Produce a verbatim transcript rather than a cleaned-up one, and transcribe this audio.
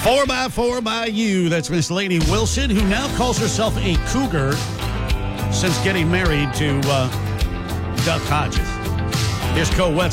Four by four by you. That's Miss Lainey Wilson, who now calls herself a cougar since getting married to uh, Duck Hodges. Here's Co Wetzel.